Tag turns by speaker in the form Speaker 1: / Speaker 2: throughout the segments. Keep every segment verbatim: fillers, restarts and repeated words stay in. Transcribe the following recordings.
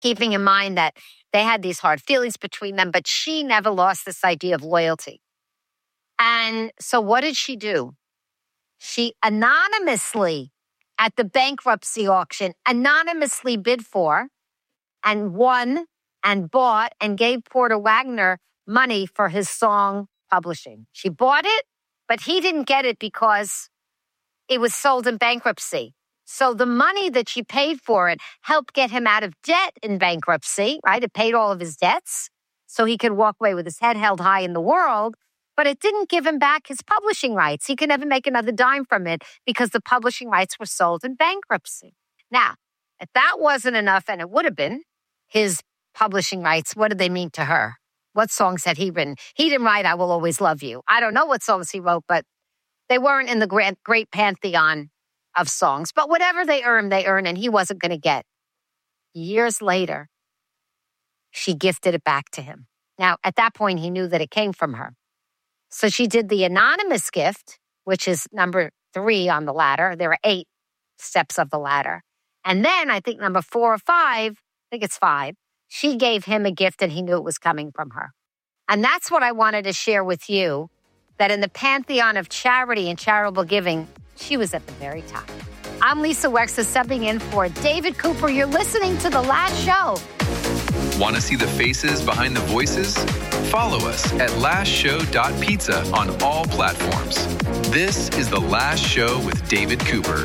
Speaker 1: keeping in mind that they had these hard feelings between them, but she never lost this idea of loyalty. And so what did she do? She anonymously, at the bankruptcy auction, anonymously bid for and won and bought and gave Porter Wagoner money for his song publishing. She bought it, but he didn't get it because it was sold in bankruptcy. So the money that she paid for it helped get him out of debt in bankruptcy, right? It paid all of his debts so he could walk away with his head held high in the world, but it didn't give him back his publishing rights. He could never make another dime from it because the publishing rights were sold in bankruptcy. Now, if that wasn't enough, and it would have been, his publishing rights, what did they mean to her? What songs had he written? He didn't write I Will Always Love You. I don't know what songs he wrote, but they weren't in the great, great pantheon of songs. But whatever they earned, they earned, and he wasn't going to get. Years later, she gifted it back to him. Now, at that point, he knew that it came from her. So she did the anonymous gift, which is number three on the ladder. There are eight steps of the ladder. And then I think number four or five, I think it's five, she gave him a gift and he knew it was coming from her. And that's what I wanted to share with you, that in the pantheon of charity and charitable giving, she was at the very top. I'm Lisa Wexler, subbing in for David Cooper. You're listening to The Last Show.
Speaker 2: Want to see the faces behind the voices? Follow us at last show dot pizza on all platforms. This is The Last Show with David Cooper.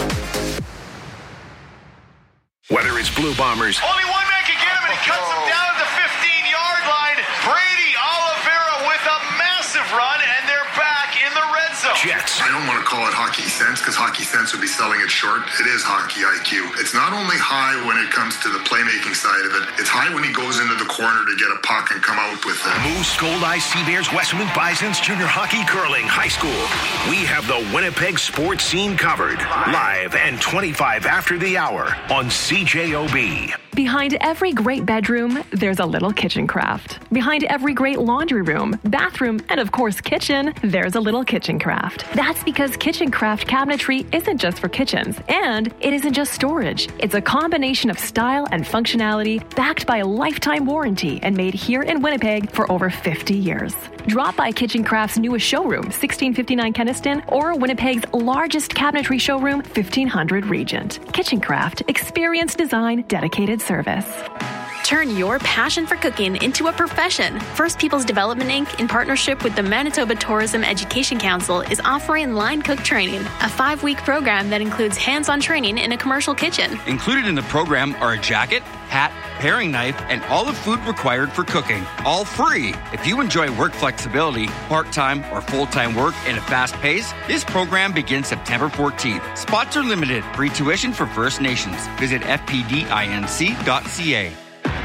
Speaker 3: Whether it's Blue Bombers,
Speaker 4: only one man can get him, and he cuts him down at the fifteen-yard line. Brady Oliveira with a massive run, and they're back in the red zone.
Speaker 3: Jets.
Speaker 5: I don't want to call it hockey sense because hockey sense would be selling it short. It is hockey I Q. It's not only high when it comes to the playmaking side of it. It's high when he goes into the corner to get a puck and come out with it.
Speaker 3: Moose, Gold-Eye, Seabears, Westwood Bisons, Junior Hockey, Curling, High School. We have the Winnipeg sports scene covered. Live and twenty-five after the hour on C J O B.
Speaker 6: Behind every great bedroom, there's a little kitchen craft. Behind every great laundry room, bathroom, and of course kitchen, there's a little kitchen craft. That's because kitchen craft cabinetry isn't just for kitchens, and it isn't just storage. It's a combination of style and functionality backed by a lifetime warranty and made here in Winnipeg for over fifty years. Drop by Kitchen Craft's newest showroom, sixteen fifty-nine Kenniston, or Winnipeg's largest cabinetry showroom, fifteen hundred Regent. Kitchen Craft, experience, design, dedicated service.
Speaker 7: Turn your passion for cooking into a profession. First Peoples Development Incorporated, in partnership with the Manitoba Tourism Education Council, is offering Line Cook Training, a five-week program that includes hands-on training in a commercial kitchen.
Speaker 8: Included in the program are a jacket, hat, paring knife, and all the food required for cooking. All free. If you enjoy work flexibility, part-time or full-time work in a fast pace, this program begins September fourteenth. Spots are limited. Free tuition for First Nations. Visit f p d i n c dot c a.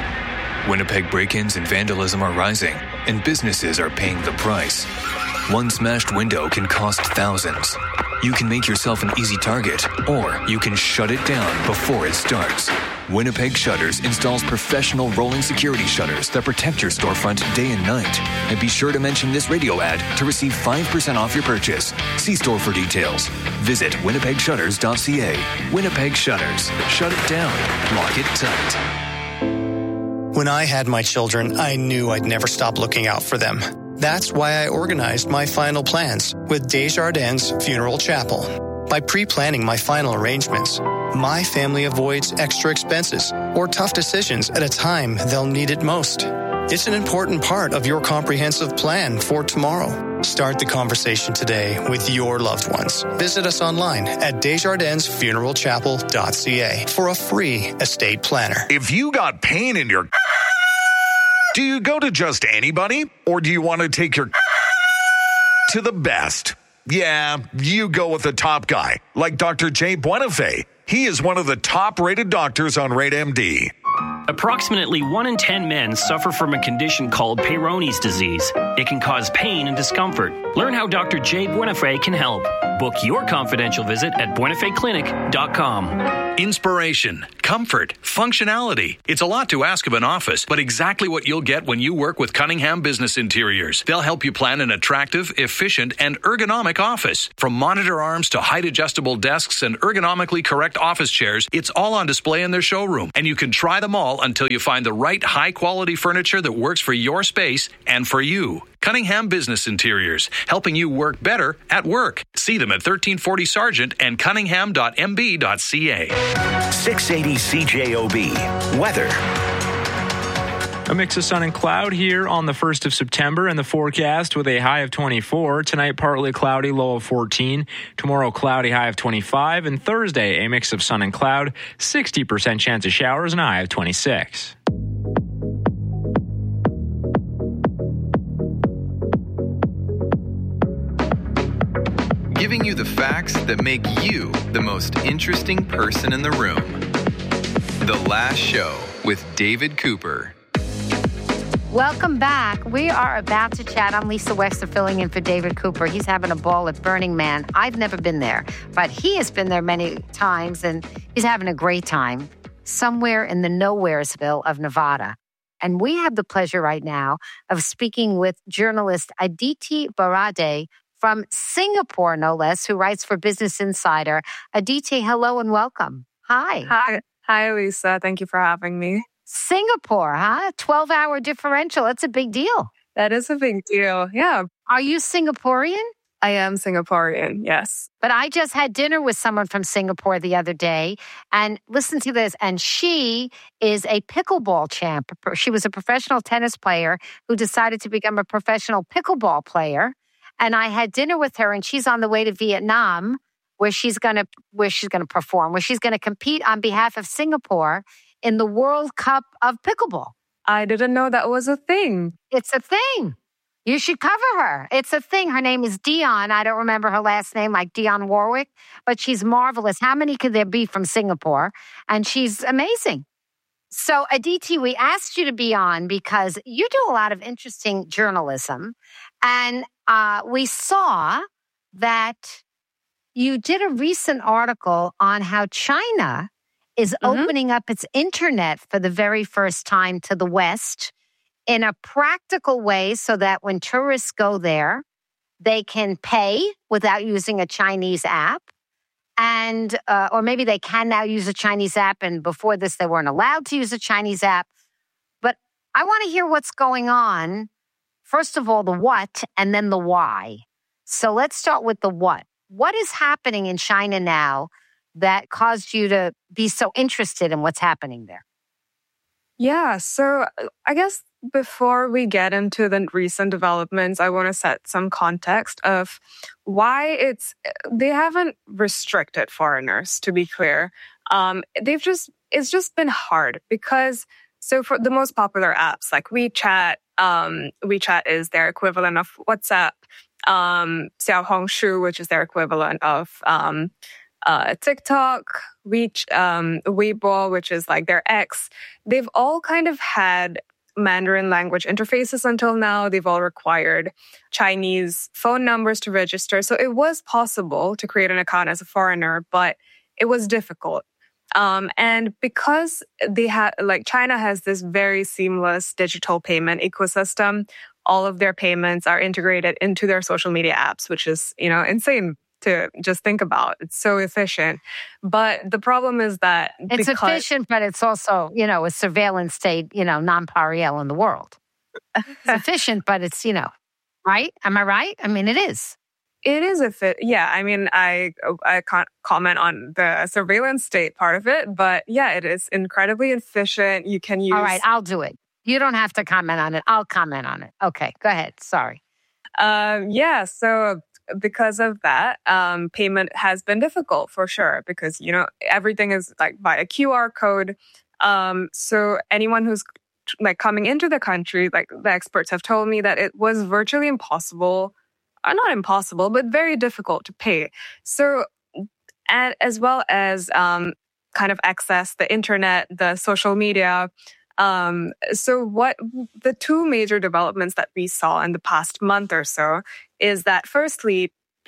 Speaker 2: Winnipeg break-ins and vandalism are rising, and businesses are paying the price. One smashed window can cost thousands. You can make yourself an easy target, or you can shut it down before it starts. Winnipeg Shutters installs professional rolling security shutters that protect your storefront day and night. And be sure to mention this radio ad to receive five percent off your purchase. See store for details. Visit winnipeg shutters dot c a. Winnipeg Shutters. Shut it down. Lock it tight.
Speaker 9: When I had my children, I knew I'd never stop looking out for them. That's why I organized my final plans with Desjardins Funeral Chapel. By pre-planning my final arrangements, my family avoids extra expenses or tough decisions at a time they'll need it most. It's an important part of your comprehensive plan for tomorrow. Start the conversation today with your loved ones. Visit us online at desjardins funeral chapel dot c a for a free estate planner.
Speaker 3: If you got pain in your... Do you go to just anybody, or do you want to take your... to the best? Yeah, you go with the top guy, like Doctor Jay Buenafé. He is one of the top-rated doctors on Rate M D.
Speaker 10: Approximately one in ten men suffer from a condition called Peyronie's disease. It can cause pain and discomfort. Learn how Doctor Jay Buenafé can help. Book your confidential visit at buena fe clinic dot com.
Speaker 11: Inspiration, comfort, functionality. It's a lot to ask of an office, but exactly what you'll get when you work with Cunningham Business Interiors. They'll help you plan an attractive, efficient, and ergonomic office. From monitor arms to height-adjustable desks and ergonomically correct office chairs, it's all on display in their showroom, and you can try them all until you find the right high-quality furniture that works for your space and for you. Cunningham Business Interiors, helping you work better at work. See them at thirteen forty Sargent and cunningham dot m b dot c a.
Speaker 12: six eighty C J O B. Weather.
Speaker 13: A mix of sun and cloud here on the first of September and the forecast with a high of twenty-four. Tonight, partly cloudy, low of fourteen. Tomorrow, cloudy, high of twenty-five. And Thursday, a mix of sun and cloud, sixty percent chance of showers and a high of twenty-six.
Speaker 14: Giving you the facts that make you the most interesting person in the room. The Last Show with David Cooper.
Speaker 1: Welcome back. We are about to chat. I'm Lisa Wexler filling in for David Cooper. He's having a ball at Burning Man. I've never been there, but he has been there many times, and he's having a great time somewhere in the nowheresville of Nevada. And we have the pleasure right now of speaking with journalist Aditi Barade from Singapore, no less, who writes for Business Insider. Aditi, hello and welcome. Hi.
Speaker 15: Hi. Hi, Lisa. Thank you for having me.
Speaker 1: Singapore, huh? twelve-hour differential. That's a big deal.
Speaker 15: That is a big deal, yeah.
Speaker 1: Are you Singaporean?
Speaker 15: I am Singaporean, yes.
Speaker 1: But I just had dinner with someone from Singapore the other day, and listen to this, and she is a pickleball champ. She was a professional tennis player who decided to become a professional pickleball player. And I had dinner with her, and she's on the way to Vietnam, where she's gonna where she's gonna perform, where she's gonna compete on behalf of Singapore in the World Cup of Pickleball.
Speaker 15: I didn't know that was a thing.
Speaker 1: It's a thing. You should cover her. It's a thing. Her name is Dion. I don't remember her last name, like Dionne Warwick, but she's marvelous. How many could there be from Singapore? And she's amazing. So, Aditi, we asked you to be on because you do a lot of interesting journalism. And uh, we saw that you did a recent article on how China is mm-hmm. opening up its internet for the very first time to the West in a practical way so that when tourists go there, they can pay without using a Chinese app. And, uh, or maybe they can now use a Chinese app, and before this, they weren't allowed to use a Chinese app. But I want to hear what's going on. First of all, the what, and then the why. So let's start with the what. What is happening in China now that caused you to be so interested in what's happening there?
Speaker 15: Yeah, so I guess before we get into the recent developments, I want to set some context of why it's, they haven't restricted foreigners, to be clear. Um, they've just, it's just been hard because, so for the most popular apps like WeChat, um, WeChat is their equivalent of WhatsApp, um, Xiaohongshu, which is their equivalent of, um, Uh, TikTok, Reach, um, Weibo, which is like their X, they've all kind of had Mandarin language interfaces until now. They've all required Chinese phone numbers to register. So it was possible to create an account as a foreigner, but it was difficult. Um, and because they had, like China has this very seamless digital payment ecosystem, all of their payments are integrated into their social media apps, which is, you know, insane to just think about. It's so efficient. But the problem is that
Speaker 1: it's efficient, but it's also, you know, a surveillance state, you know, nonpareil in the world. It's efficient, but it's, you know, right? Am I right? I mean, it is.
Speaker 15: It is a fit. Yeah. I mean, I, I can't comment on the surveillance state part of it, but yeah, it is incredibly efficient. You can use.
Speaker 1: All right. I'll do it. You don't have to comment on it. I'll comment on it. Okay. Go ahead. Sorry.
Speaker 15: Um, yeah. So, because of that, um, payment has been difficult for sure because, you know, everything is like by a Q R code. Um, so anyone who's like coming into the country, like the experts have told me that it was virtually impossible, or not impossible, but very difficult to pay. So, and as well as um, kind of access the internet, the social media. Um, so what the two major developments that we saw in the past month or so is that firstly,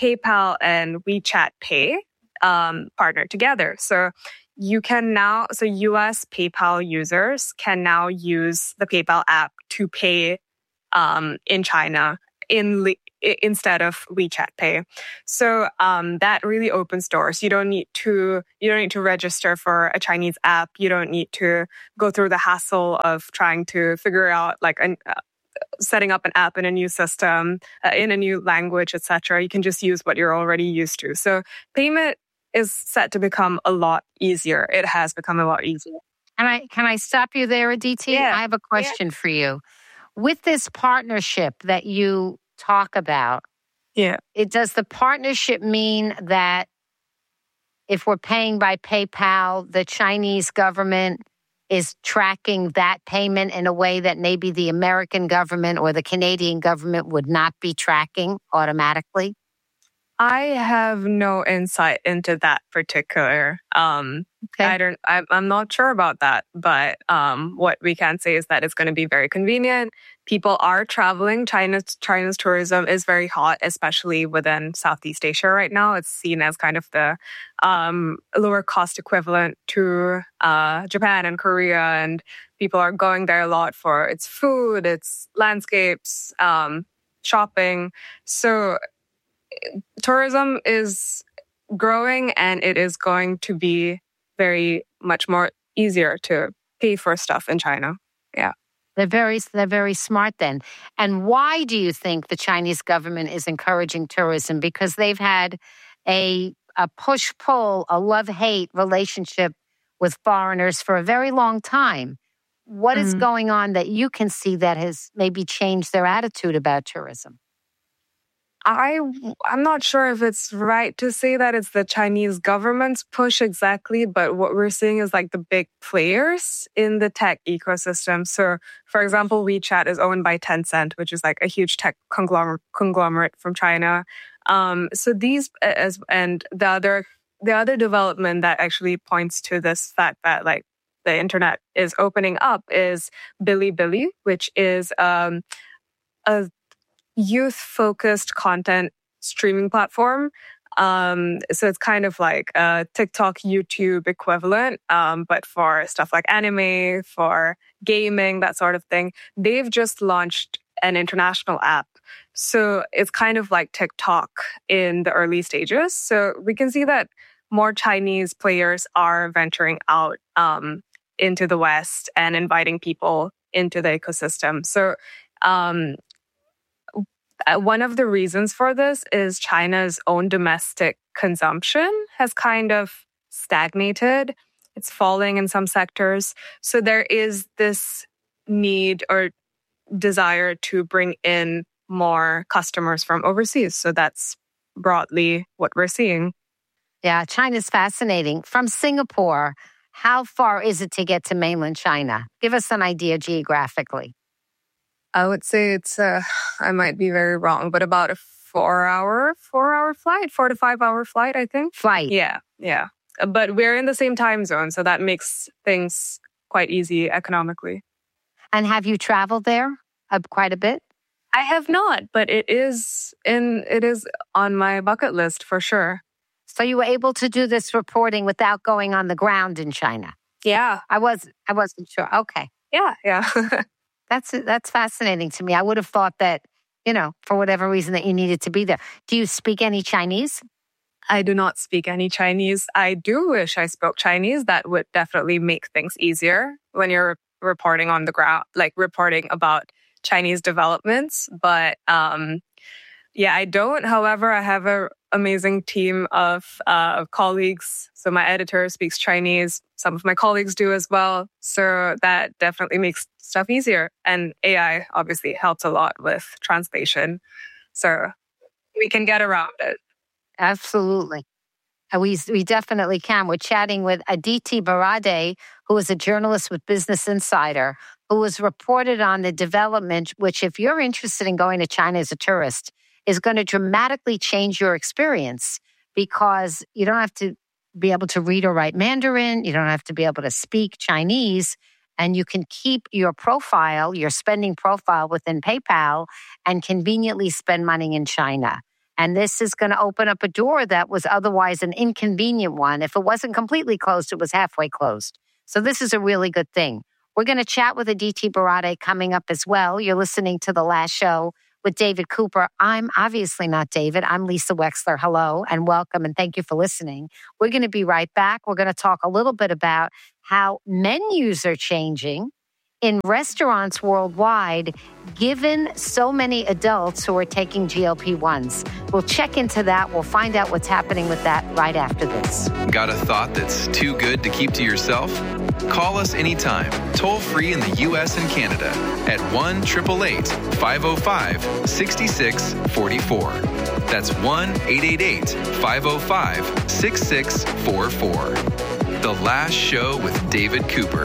Speaker 15: PayPal and WeChat Pay um, partnered together. So you can now, so U S PayPal users can now use the PayPal app to pay um, in China in instead of WeChat Pay. So um, that really opens doors. You don't need to you don't need to register for a Chinese app. You don't need to go through the hassle of trying to figure out like an, uh, setting up an app in a new system, uh, in a new language, et cetera. You can just use what you're already used to. So payment is set to become a lot easier. It has become a lot easier.
Speaker 1: Can I can I stop you there, Aditi?
Speaker 15: Yeah.
Speaker 1: I have a question
Speaker 15: Yeah.
Speaker 1: for you. With this partnership that you talk about,
Speaker 15: yeah,
Speaker 1: it does the partnership mean that if we're paying by PayPal, the Chinese government is tracking that payment in a way that maybe the American government or the Canadian government would not be tracking automatically?
Speaker 15: I have no insight into that particular. Um,
Speaker 1: okay.
Speaker 15: I don't. I, I'm not sure about that. But um, what we can say is that it's going to be very convenient. People are traveling. China's China's tourism is very hot, especially within Southeast Asia right now. It's seen as kind of the um, lower cost equivalent to uh, Japan and Korea, and people are going there a lot for its food, its landscapes, um, shopping. So tourism is growing, and it is going to be very much more easier to pay for stuff in China. Yeah.
Speaker 1: They're very, they're very smart then. And why do you think the Chinese government is encouraging tourism? Because they've had a, a push-pull, a love-hate relationship with foreigners for a very long time. What mm-hmm. is going on that you can see that has maybe changed their attitude about tourism?
Speaker 15: I, I'm not sure if it's right to say that it's the Chinese government's push exactly, but what we're seeing is like the big players in the tech ecosystem. So, for example, WeChat is owned by Tencent, which is like a huge tech conglomerate, conglomerate from China. Um, so these, as and the other, the other development that actually points to this fact that like the internet is opening up is Bilibili, which is um, a youth-focused content streaming platform. Um, so it's kind of like a TikTok, YouTube equivalent, um, but for stuff like anime, for gaming, that sort of thing. They've just launched an international app. So it's kind of like TikTok in the early stages. So we can see that more Chinese players are venturing out um, into the West and inviting people into the ecosystem. So um, one of the reasons for this is China's own domestic consumption has kind of stagnated. It's falling in some sectors. So there is this need or desire to bring in more customers from overseas. So that's broadly what we're seeing.
Speaker 1: Yeah, China's fascinating. From Singapore, how far is it to get to mainland China? Give us an idea geographically.
Speaker 15: I would say it's, uh, I might be very wrong, but about a four hour, four hour flight, four to five hour flight, I think.
Speaker 1: Flight.
Speaker 15: Yeah, yeah. But we're in the same time zone, so that makes things quite easy economically.
Speaker 1: And have you traveled there uh, quite a bit?
Speaker 15: I have not, but it is in, it is on my bucket list for sure.
Speaker 1: So you were able to do this reporting without going on the ground in China?
Speaker 15: Yeah.
Speaker 1: I was, I wasn't sure. Okay.
Speaker 15: Yeah, yeah.
Speaker 1: That's that's fascinating to me. I would have thought that, you know, for whatever reason that you needed to be there. Do you speak any Chinese?
Speaker 15: I do not speak any Chinese. I do wish I spoke Chinese. That would definitely make things easier when you're reporting on the ground, like reporting about Chinese developments. But um, yeah, I don't. However, I have an amazing team of uh, colleagues. So my editor speaks Chinese. Some of my colleagues do as well. So that definitely makes stuff easier. And A I obviously helps a lot with translation. So we can get around it.
Speaker 1: Absolutely. We, we definitely can. We're chatting with Aditi Barade, who is a journalist with Business Insider, who has reported on the development, which if you're interested in going to China as a tourist, is going to dramatically change your experience because you don't have to be able to read or write Mandarin. You don't have to be able to speak Chinese. And you can keep your profile, your spending profile within PayPal and conveniently spend money in China. And this is going to open up a door that was otherwise an inconvenient one. If it wasn't completely closed, it was halfway closed. So this is a really good thing. We're going to chat with Aditi Barade coming up as well. You're listening to The Last Show with David Cooper. I'm obviously not David. I'm Lisa Wexler. Hello and welcome, and thank you for listening. We're going to be right back. We're going to talk a little bit about how menus are changing in restaurants worldwide, given so many adults who are taking G L P ones. We'll check into that. We'll find out what's happening with that right after this.
Speaker 14: Got a thought that's too good to keep to yourself? Call us anytime, toll free in the U S and Canada at one eight eight eight, five oh five, six six four four. That's one eight eight eight, five oh five, six six four four. The Last Show with David Cooper.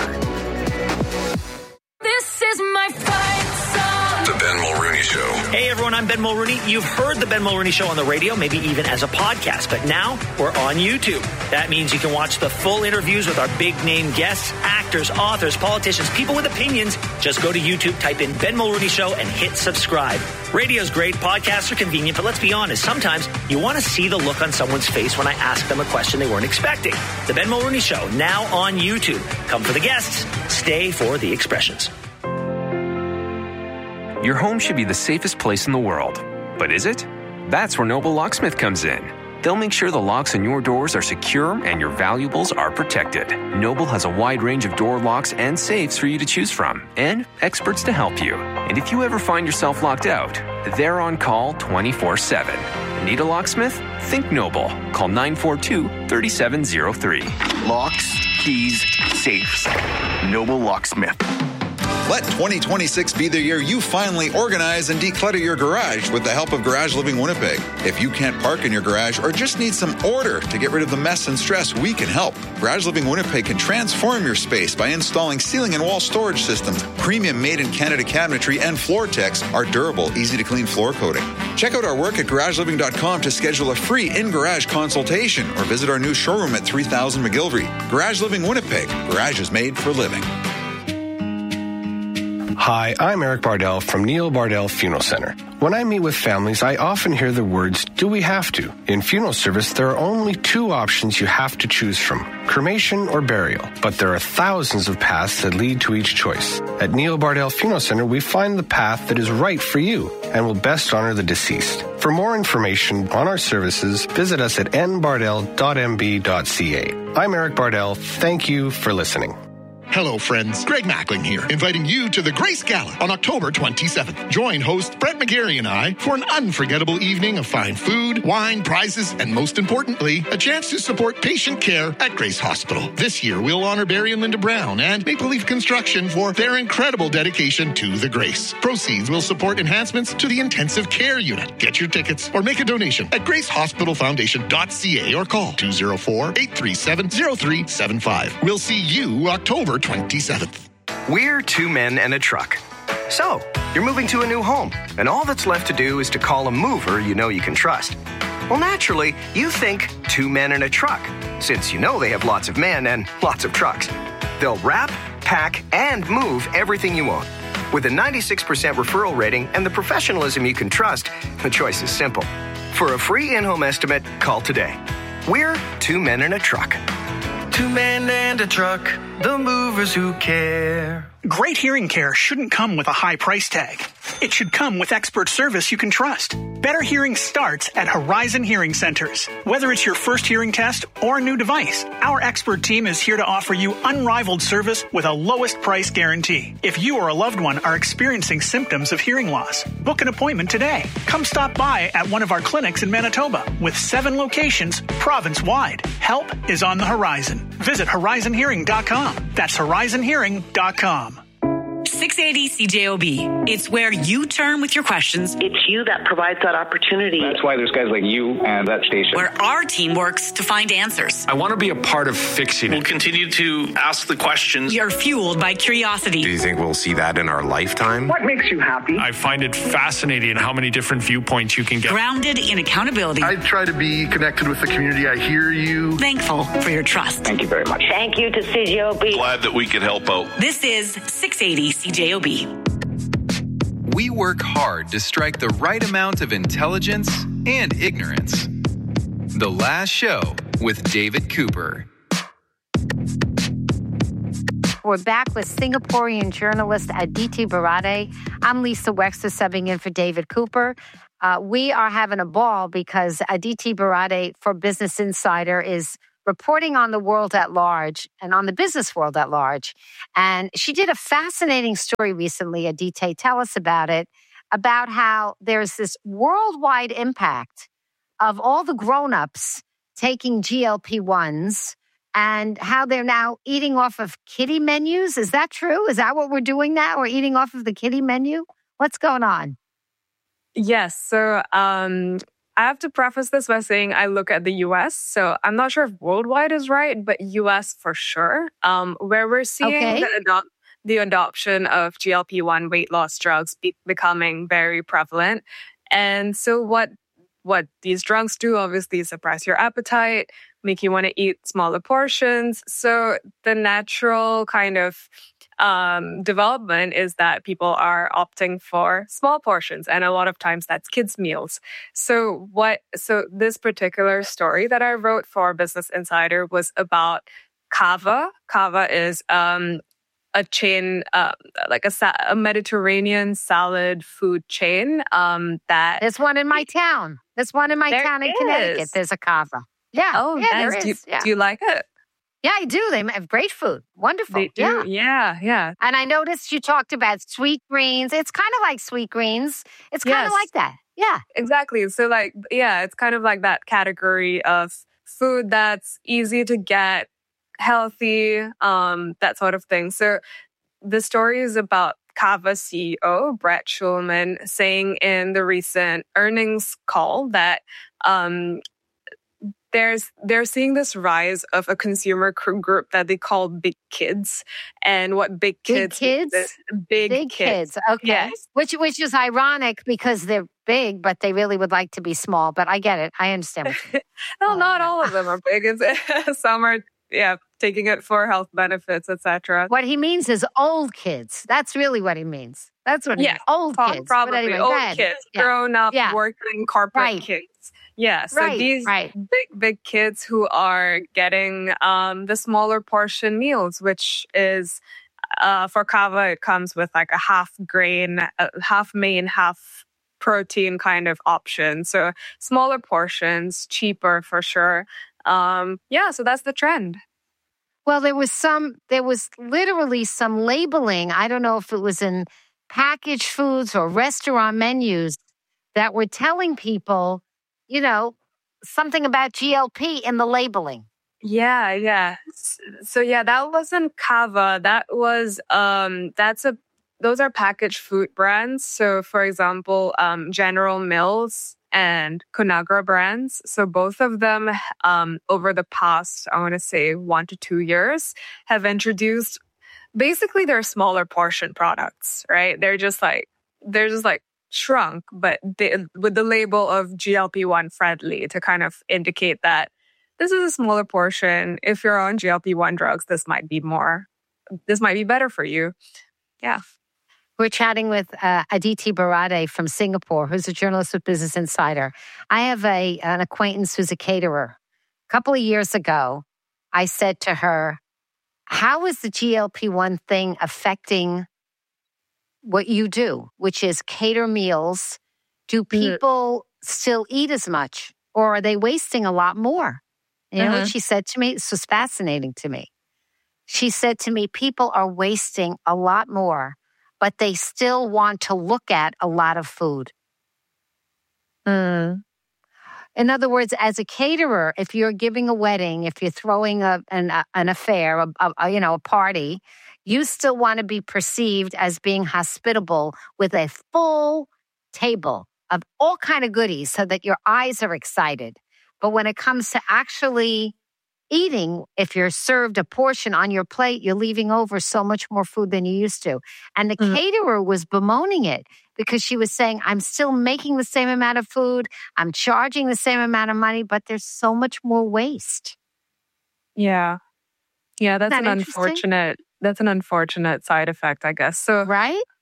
Speaker 16: This is my fight song.
Speaker 17: The Ben Mulrooney Show. Hey everyone, I'm Ben Mulrooney. You've heard the Ben Mulrooney Show on the radio, maybe even as a podcast, but now we're on YouTube. That means you can watch the full interviews with our big name guests, actors, authors, politicians, people with opinions. Just go to YouTube, type in Ben Mulrooney Show and hit subscribe. Radio's great, podcasts are convenient, but let's be honest, sometimes you want to see the look on someone's face when I ask them a question they weren't expecting. The Ben Mulrooney Show, now on YouTube. Come for the guests, stay for the expressions.
Speaker 18: Your home should be the safest place in the world. But is it? That's where Noble Locksmith comes in. They'll make sure the locks on your doors are secure and your valuables are protected. Noble has a wide range of door locks and safes for you to choose from, and experts to help you. And if you ever find yourself locked out, they're on call twenty-four seven. Need a locksmith? Think Noble. Call nine four two, three seven zero three.
Speaker 12: Locks, keys, safes. Noble Locksmith.
Speaker 19: Let twenty twenty-six be the year you finally organize and declutter your garage with the help of Garage Living Winnipeg. If you can't park in your garage or just need some order to get rid of the mess and stress, we can help. Garage Living Winnipeg can transform your space by installing ceiling and wall storage systems, premium made-in-Canada cabinetry, and Floortex, our durable, easy-to-clean floor coating. Check out our work at garage living dot com to schedule a free in-garage consultation or visit our new showroom at three thousand McGilvery. Garage Living Winnipeg. Garage is made for living.
Speaker 20: Hi, I'm Eric Bardell from Neil Bardell Funeral Center. When I meet with families, I often hear the words, do we have to? In funeral service, there are only two options you have to choose from, cremation or burial. But there are thousands of paths that lead to each choice. At Neil Bardell Funeral Center, we find the path that is right for you and will best honor the deceased. For more information on our services, visit us at n bardell dot m b dot c a. I'm Eric Bardell. Thank you for listening.
Speaker 21: Hello, friends. Greg Mackling here, inviting you to the Grace Gala on October twenty-seventh. Join host Brett McGarry and I for an unforgettable evening of fine food, wine, prizes, and most importantly, a chance to support patient care at Grace Hospital. This year, we'll honor Barry and Linda Brown and Maple Leaf Construction for their incredible dedication to the Grace. Proceeds will support enhancements to the intensive care unit. Get your tickets or make a donation at grace hospital foundation dot c a or call two oh four, eight three seven, oh three seven five. We'll see you October twenty-seventh.
Speaker 12: We're two men and a truck. So, you're moving to a new home, and all that's left to do is to call a mover you know you can trust. Well, naturally, you think two men and a truck, since you know they have lots of men and lots of trucks. They'll wrap, pack, and move everything you own. With a ninety-six percent referral rating and the professionalism you can trust, the choice is simple. For a free in-home estimate, call today. We're two men and a truck.
Speaker 22: Two men and a truck, the movers who care.
Speaker 23: Great hearing care shouldn't come with a high price tag. It should come with expert service you can trust. Better hearing starts at Horizon Hearing Centers. Whether it's your first hearing test or a new device, our expert team is here to offer you unrivaled service with a lowest price guarantee. If you or a loved one are experiencing symptoms of hearing loss, book an appointment today. Come stop by at one of our clinics in Manitoba with seven locations province-wide. Help is on the horizon. Visit horizon hearing dot com. That's horizon hearing dot com.
Speaker 24: six eighty C J O B. It's where you turn with your questions.
Speaker 25: It's you that provides that opportunity.
Speaker 26: That's why there's guys like you and that station.
Speaker 24: Where our team works to find answers.
Speaker 27: I want to be a part of fixing it.
Speaker 28: We'll continue to ask the questions.
Speaker 24: You're fueled by curiosity.
Speaker 29: Do you think we'll see that in our lifetime?
Speaker 25: What makes you happy?
Speaker 27: I find it fascinating how many different viewpoints you can get.
Speaker 24: Grounded in accountability.
Speaker 30: I try to be connected with the community. I hear you.
Speaker 24: Thankful for your trust.
Speaker 26: Thank you very much.
Speaker 25: Thank you to C J O B.
Speaker 28: Glad that we could help out.
Speaker 24: This is six eighty C J O B.
Speaker 14: we work hard to strike the right amount of intelligence and ignorance. The Last Show with David Cooper.
Speaker 1: We're back with Singaporean journalist Aditi Barade. I'm Lisa Wexler, subbing in for David Cooper. Uh, we are having a ball because Aditi Barade for Business Insider is reporting on the world at large and on the business world at large. And she did a fascinating story recently, Aditi. Tell us about it, about how there's this worldwide impact of all the grown-ups taking G L P ones and how they're now eating off of kiddie menus. Is that true? Is that what we're doing now? We're eating off of the kiddie menu? What's going on?
Speaker 15: Yes. So um, I have to preface this by saying I look at the U S. So I'm not sure if worldwide is right, but U S for sure, um, where we're seeing
Speaker 1: Okay.
Speaker 15: the, adop- the adoption of G L P one weight loss drugs be- becoming very prevalent. And so what what these drugs do, obviously, suppress your appetite, make you want to eat smaller portions. So the natural kind of um, development is that people are opting for small portions. And a lot of times that's kids' meals. So what, so this particular story that I wrote for Business Insider was about Cava. Cava is um, a chain, uh, like a, sa- a Mediterranean salad food chain um, that...
Speaker 1: There's one in my town. There's one in my
Speaker 15: There
Speaker 1: town in
Speaker 15: is.
Speaker 1: Connecticut. There's a Cava. Yeah.
Speaker 15: Oh,
Speaker 1: yeah, there
Speaker 15: nice. Do you,
Speaker 1: is. Yeah.
Speaker 15: do you like it?
Speaker 1: Yeah, I do. They have great food. Wonderful.
Speaker 15: They do.
Speaker 1: Yeah.
Speaker 15: Yeah, yeah.
Speaker 1: And I noticed you talked about sweet greens. It's kind of like sweet greens. It's kind of
Speaker 15: Yes.
Speaker 1: like that. Yeah.
Speaker 15: Exactly. So like, yeah, it's kind of like that category of food that's easy to get, healthy, um, that sort of thing. So the story is about Cava C E O Brett Schulman saying in the recent earnings call that um, there's they're seeing this rise of a consumer cr- group that they call big kids, and what big
Speaker 1: Big
Speaker 15: kids
Speaker 1: kids?
Speaker 15: is big,
Speaker 1: Big kids. Okay.
Speaker 15: Yes.
Speaker 1: Which which is ironic because they're big, but they really would like to be small. But I get it. I understand. What you
Speaker 15: No,
Speaker 1: Oh,
Speaker 15: not
Speaker 1: yeah.
Speaker 15: all of them are big. It's, some are, yeah, taking it for health benefits, et cetera.
Speaker 1: What he means is old kids. That's really what he means. That's what he
Speaker 15: Yeah,
Speaker 1: means. Old
Speaker 15: Pro-
Speaker 1: kids. But
Speaker 15: Probably
Speaker 1: anyway,
Speaker 15: old
Speaker 1: go ahead.
Speaker 15: kids,
Speaker 1: Yeah.
Speaker 15: grown up,
Speaker 1: Yeah.
Speaker 15: working corporate
Speaker 1: Right.
Speaker 15: kids. Yeah, so
Speaker 1: Right,
Speaker 15: these
Speaker 1: right.
Speaker 15: big, big kids who are getting um, the smaller portion meals, which is uh, for Cava, it comes with like a half grain, uh, half main, half protein kind of option. So smaller portions, cheaper for sure. Um, yeah, so that's the trend.
Speaker 1: Well, there was some, there was literally some labeling. I don't know if it was in packaged foods or restaurant menus that were telling people, you know, something about G L P in the labeling.
Speaker 15: Yeah, yeah. S- So yeah, that wasn't Cava. That was um that's a those are packaged food brands. So for example, um General Mills and Conagra brands. So both of them um over the past, I want to say one to two years have introduced basically they're smaller portion products, right? They're just like they're just like shrunk, but they, with the label of G L P one friendly to kind of indicate that this is a smaller portion. If you're on G L P one drugs, this might be more, this might be better for you. Yeah.
Speaker 1: We're chatting with uh, Aditi Barade from Singapore, who's a journalist with Business Insider. I have a an acquaintance who's a caterer. A couple of years ago, I said to her, how is the G L P one thing affecting what you do, which is cater meals? Do people still eat as much, or are they wasting a lot more? You know
Speaker 15: Mhm.
Speaker 1: what she said to me? This was fascinating to me. She said to me, people are wasting a lot more, but they still want to look at a lot of food.
Speaker 15: Mm.
Speaker 1: In other words, as a caterer, if you're giving a wedding, if you're throwing a, an, a, an affair, a, a, a, you know, a party, you still want to be perceived as being hospitable with a full table of all kind of goodies so that your eyes are excited. But when it comes to actually eating, if you're served a portion on your plate, you're leaving over so much more food than you used to. And the
Speaker 15: Mhm.
Speaker 1: caterer was bemoaning it because she was saying, I'm still making the same amount of food, I'm charging the same amount of money, but there's so much more waste.
Speaker 15: Yeah. Yeah, that's
Speaker 1: Isn't
Speaker 15: an
Speaker 1: that interesting?
Speaker 15: unfortunate, that's an unfortunate side effect, I guess. So,
Speaker 1: Right?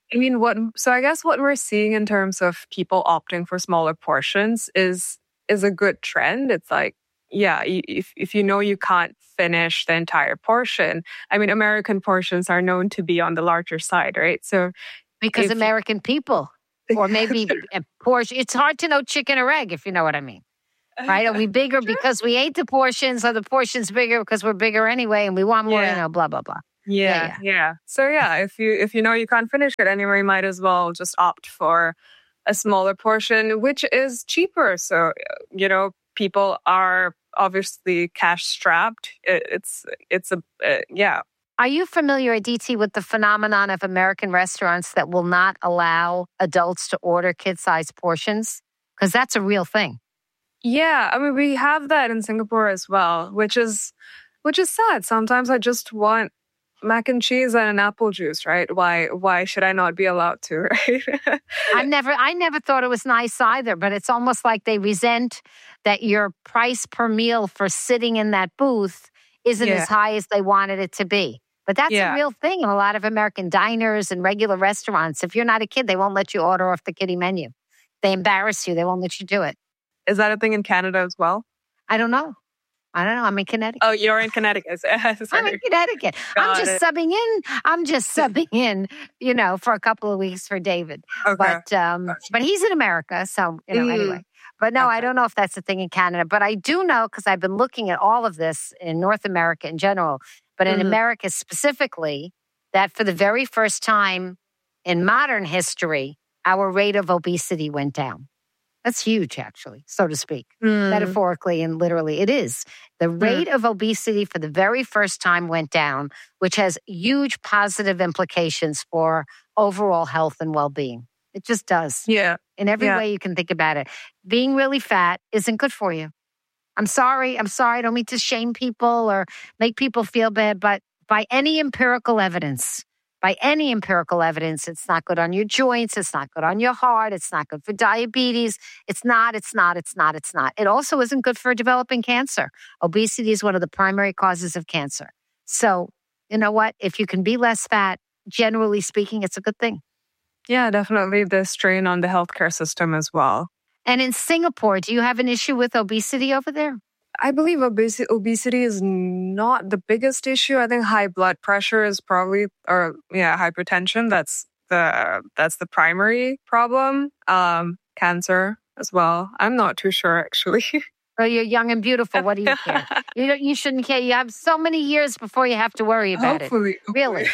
Speaker 15: I mean, what? So I guess what we're seeing in terms of people opting for smaller portions is is a good trend. It's like, yeah, if if you know you can't finish the entire portion, I mean, American portions are known to be on the larger side, right? So
Speaker 1: because
Speaker 15: if,
Speaker 1: American people, or maybe a portion, it's hard to know chicken or egg, if you know what I mean. Right? Are we bigger because we ate the portions, or the portions bigger because we're bigger anyway and we want more,
Speaker 15: Yeah.
Speaker 1: you know, blah, blah, blah.
Speaker 15: Yeah, yeah, yeah. So yeah, if you if you know you can't finish it anyway, you might as well just opt for a smaller portion, which is cheaper. So, you know, people are obviously cash strapped. It, it's it's a uh, yeah.
Speaker 1: Are you familiar, Aditi, with the phenomenon of American restaurants that will not allow adults to order kid-sized portions? Because that's a real thing.
Speaker 15: Yeah, I mean, we have that in Singapore as well, which is which is sad. Sometimes I just want mac and cheese and an apple juice, right? Why why should I not be allowed to, right?
Speaker 1: I've never I never thought it was nice either, but it's almost like they resent that your price per meal for sitting in that booth isn't
Speaker 15: Yeah.
Speaker 1: as high as they wanted it to be. But that's
Speaker 15: Yeah.
Speaker 1: a real thing in a lot of American diners and regular restaurants. If you're not a kid, they won't let you order off the kiddie menu. They embarrass you. They won't let you do it.
Speaker 15: Is that a thing in Canada as well?
Speaker 1: I don't know. I don't know. I'm in Connecticut.
Speaker 15: Oh, you're in Connecticut.
Speaker 1: I'm in Connecticut. I'm
Speaker 15: Got
Speaker 1: just
Speaker 15: it.
Speaker 1: subbing in. I'm just subbing in, you know, for a couple of weeks for David.
Speaker 15: Okay.
Speaker 1: But um, but he's in America, so you know.
Speaker 15: Mm.
Speaker 1: Anyway, but no, I don't know if that's a thing in Canada. But I do know because I've been looking at all of this in North America in general, but in
Speaker 15: Mhm.
Speaker 1: America specifically, that for the very first time in modern history, our rate of obesity went down. That's huge, actually, so to speak,
Speaker 15: Mm.
Speaker 1: metaphorically and literally. It is. The rate of obesity for the very first time went down, which has huge positive implications for overall health and well-being. It just does.
Speaker 15: Yeah.
Speaker 1: In every
Speaker 15: Yeah.
Speaker 1: way you can think about it. Being really fat isn't good for you. I'm sorry. I'm sorry. I don't mean to shame people or make people feel bad, but by any empirical evidence, by any empirical evidence, it's not good on your joints. It's not good on your heart. It's not good for diabetes. It's not, it's not, it's not, it's not. It also isn't good for developing cancer. Obesity is one of the primary causes of cancer. So, you know what? If you can be less fat, generally speaking, it's a good thing.
Speaker 15: Yeah, definitely the strain on the healthcare system as well.
Speaker 1: And in Singapore, do you have an issue with obesity over there?
Speaker 15: I believe obesity, obesity is not the biggest issue. I think high blood pressure is probably, or yeah, hypertension. That's the that's the primary problem. Um, cancer as well. I'm not too sure actually.
Speaker 1: Well, you're young and beautiful. What do you care? you don't, you shouldn't care. You have so many years before you have to worry about
Speaker 15: Hopefully,
Speaker 1: it. Really?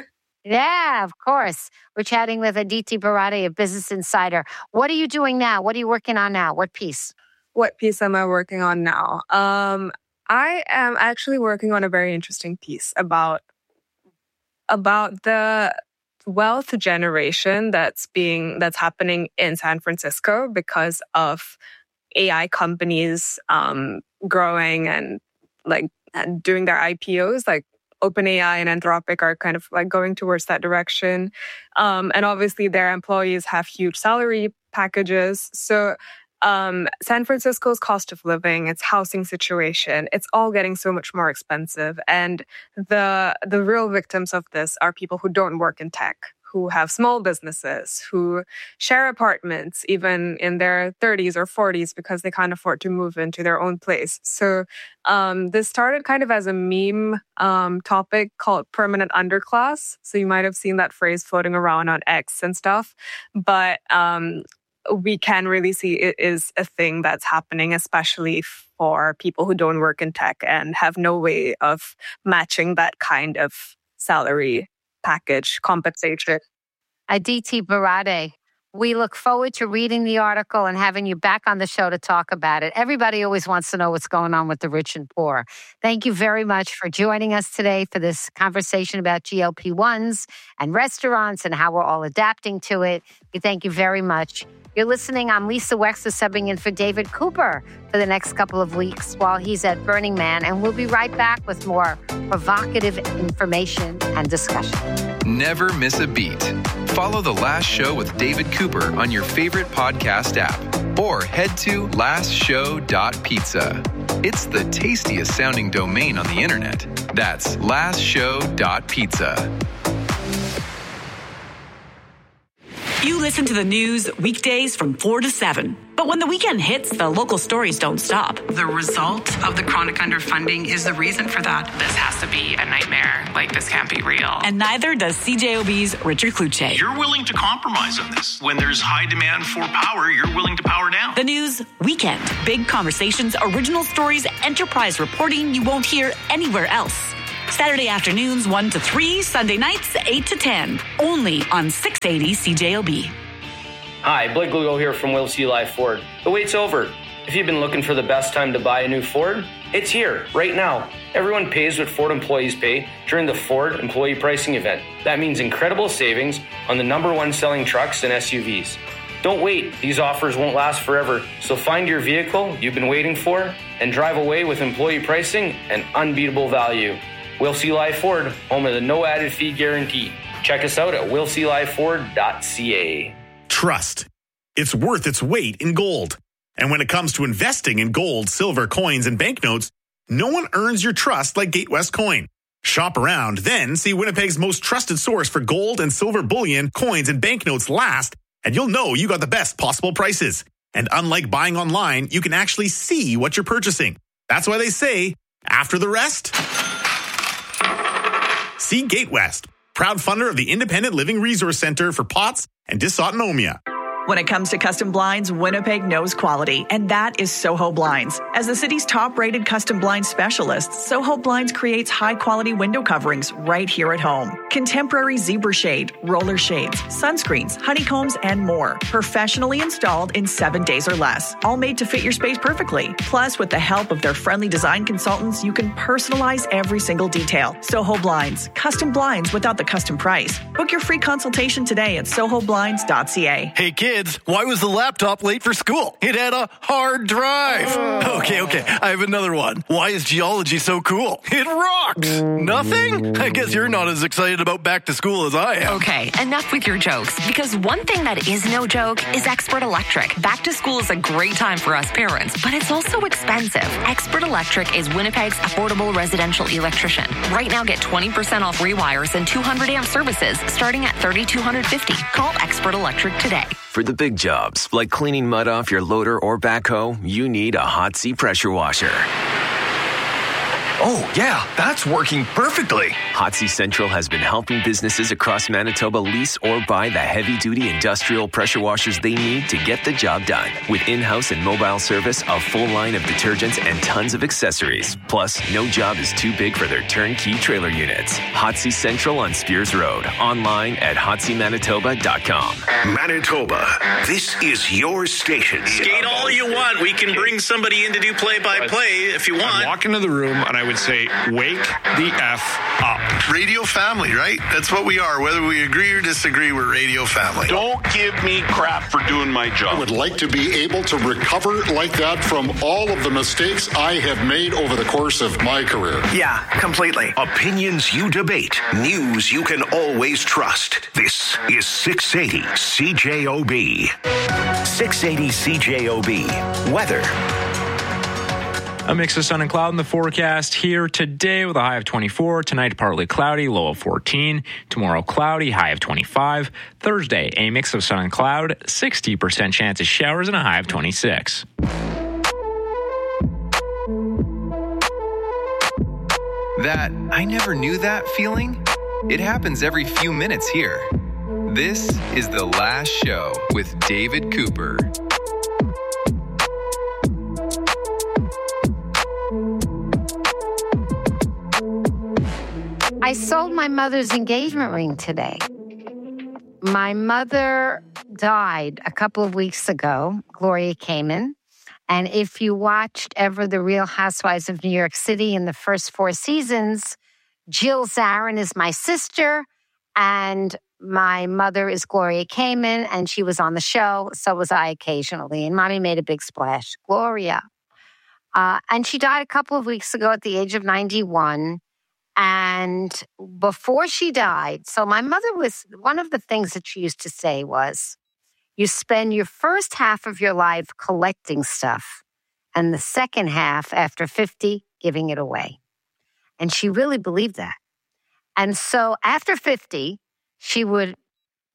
Speaker 1: Yeah, of course. We're chatting with Aditi Barade of Business Insider. What are you doing now? What are you working on now? What piece?
Speaker 15: What piece am I working on now? Um, I am actually working on a very interesting piece about about the wealth generation that's being that's happening in San Francisco because of A I companies um, growing and like and doing their I P Os, like OpenAI and Anthropic are kind of like going towards that direction. Um, and obviously their employees have huge salary packages. So um, San Francisco's cost of living, its housing situation, it's all getting so much more expensive. And the the real victims of this are people who don't work in tech, who have small businesses, who share apartments even in their thirties or forties because they can't afford to move into their own place. So um, this started kind of as a meme um, topic called permanent underclass. So you might have seen that phrase floating around on X and stuff. But um, we can really see it is a thing that's happening, especially for people who don't work in tech and have no way of matching that kind of salary package compensation.
Speaker 1: Aditi Barade, we look forward to reading the article and having you back on the show to talk about it. Everybody always wants to know what's going on with the rich and poor. Thank you very much for joining us today for this conversation about G L P ones and restaurants and how we're all adapting to it. We thank you very much. You're listening. I'm Lisa Wexler, subbing in for David Cooper for the next couple of weeks while he's at Burning Man. And we'll be right back with more provocative information and discussion.
Speaker 14: Never miss a beat. Follow The Last Show with David Cooper on your favorite podcast app or head to last show dot pizza. It's the tastiest sounding domain on the internet. That's last show dot pizza.
Speaker 24: You listen to the news weekdays from four to seven. But when the weekend hits, the local stories don't stop.
Speaker 2: The result of the chronic underfunding is the reason for that.
Speaker 3: This has to be a nightmare. Like, this can't be real.
Speaker 24: And neither does C J O B's Richard Kluche.
Speaker 28: You're willing to compromise on this. When there's high demand for power, you're willing to power down.
Speaker 24: The news weekend. Big conversations, original stories, enterprise reporting you won't hear anywhere else. Saturday afternoons one to three, Sunday nights eight to ten. Only on six eighty C J O B.
Speaker 4: Hi, Blake Lugo here from Will C. Live Ford. The wait's over. If you've been looking for the best time to buy a new Ford, it's here, right now. Everyone pays what Ford employees pay during the Ford Employee Pricing Event. That means incredible savings on the number one selling trucks and S U Vs. Don't wait. These offers won't last forever. So find your vehicle you've been waiting for and drive away with employee pricing and unbeatable value. Will C. Live Ford, home of the no added fee guarantee. Check us out at will c live ford dot c a.
Speaker 5: Trust. It's worth its weight in gold. And when it comes to investing in gold, silver, coins, and banknotes, no one earns your trust like Gatewest Coin. Shop around, then see Winnipeg's most trusted source for gold and silver bullion, coins, and banknotes last, and you'll know you got the best possible prices. And unlike buying online, you can actually see what you're purchasing. That's why they say, after the rest, see Gatewest, proud funder of the Independent Living Resource Center for P O T S and Dysautonomia.
Speaker 6: When it comes to custom blinds, Winnipeg knows quality, and that is Soho Blinds. As the city's top-rated custom blind specialist, Soho Blinds creates high-quality window coverings right here at home. Contemporary zebra shade, roller shades, sunscreens, honeycombs, and more. Professionally installed in seven days or less. All made to fit your space perfectly. Plus, with the help of their friendly design consultants, you can personalize every single detail. Soho Blinds. Custom blinds without the custom price. Book your free consultation today at soho blinds dot c a.
Speaker 7: Hey, kids. Why was the laptop late for school? It had a hard drive. Oh. Okay, okay. I have another one. Why is geology so cool? It rocks. Nothing? I guess you're not as excited about back to school as I am.
Speaker 8: Okay, enough with your jokes. Because one thing that is no joke is Expert Electric. Back to school is a great time for us parents, but it's also expensive. Expert Electric is Winnipeg's affordable residential electrician. Right now, get twenty percent off rewires and two hundred amp services starting at three thousand two hundred fifty dollars. Call Expert Electric today.
Speaker 18: For the big jobs, like cleaning mud off your loader or backhoe, you need a Hotsy pressure washer.
Speaker 9: Oh, yeah, that's working perfectly.
Speaker 18: Hotsy Central has been helping businesses across Manitoba lease or buy the heavy-duty industrial pressure washers they need to get the job done. With in-house and mobile service, a full line of detergents, and tons of accessories. Plus, no job is too big for their turnkey trailer units. Hotsy Central on Spears Road. Online at hotsy manitoba dot com.
Speaker 10: Manitoba, this is your station.
Speaker 28: Skate all you want. We can bring somebody in to do play-by-play if you want.
Speaker 27: I'd walk into the room and I would say, wake the F up.
Speaker 30: Radio family, right? That's what we are. Whether we agree or disagree, we're radio family.
Speaker 28: Don't give me crap for doing my job.
Speaker 11: I would like to be able to recover like that from all of the mistakes I have made over the course of my career.
Speaker 23: Yeah, completely.
Speaker 10: Opinions you debate. News you can always trust. This is six eighty C J O B. six eighty C J O B. Weather.
Speaker 13: A mix of sun and cloud in the forecast here today with a high of twenty-four. Tonight, partly cloudy, low of fourteen. Tomorrow, cloudy, high of twenty-five. Thursday, a mix of sun and cloud, sixty percent chance of showers and a high of twenty-six.
Speaker 14: That I never knew that feeling? It happens every few minutes here. This is The Last Show with David Cooper.
Speaker 1: I sold my mother's engagement ring today. My mother died a couple of weeks ago, Gloria Kamen. And if you watched ever The Real Housewives of New York City in the first four seasons, Jill Zarin is my sister, and my mother is Gloria Kamen, and she was on the show. So was I occasionally. And Mommy made a big splash. Gloria. Uh, and she died a couple of weeks ago at the age of ninety-one. And before she died, so my mother was, one of the things that she used to say was, you spend your first half of your life collecting stuff, and the second half, after fifty, giving it away. And she really believed that. And so after fifty, she would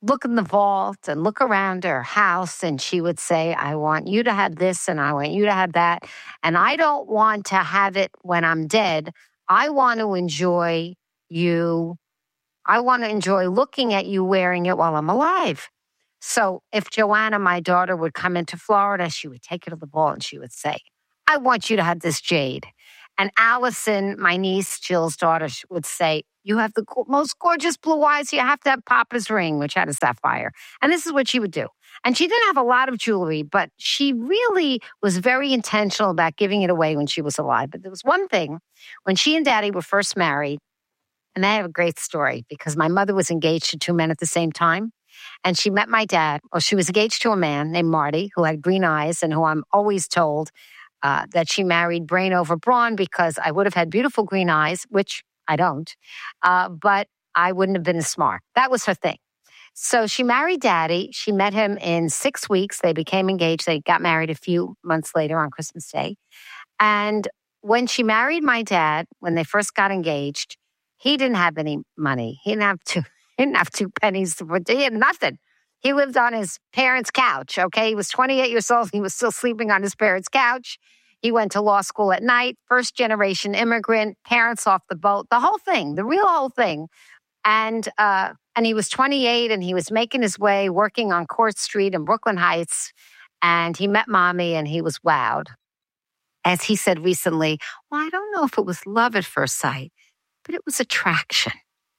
Speaker 1: look in the vault and look around her house, and she would say, I want you to have this and I want you to have that. And I don't want to have it when I'm dead. I want to enjoy you. I want to enjoy looking at you wearing it while I'm alive. So if Joanna, my daughter, would come into Florida, she would take her to the vault and she would say, I want you to have this jade. And Allison, my niece, Jill's daughter, would say, you have the most gorgeous blue eyes. You have to have Papa's ring, which had a sapphire. And this is what she would do. And she didn't have a lot of jewelry, but she really was very intentional about giving it away when she was alive. But there was one thing, when she and Daddy were first married, and I have a great story because my mother was engaged to two men at the same time. And she met my dad. Well, she was engaged to a man named Marty who had green eyes and who I'm always told uh, that she married brain over brawn because I would have had beautiful green eyes, which I don't, uh, but I wouldn't have been as smart. That was her thing. So she married Daddy. She met him in six weeks. They became engaged. They got married a few months later on Christmas Day. And when she married my dad, when they first got engaged, he didn't have any money. He didn't have two, he didn't have two pennies to put. He had nothing. He lived on his parents' couch, okay? He was twenty-eight years old. He was still sleeping on his parents' couch. He went to law school at night, first generation immigrant, parents off the boat, the whole thing, the real whole thing. And uh, and he was twenty-eight and he was making his way, working on Court Street in Brooklyn Heights. And he met Mommy and he was wowed. As he said recently, well, I don't know if it was love at first sight, but it was attraction.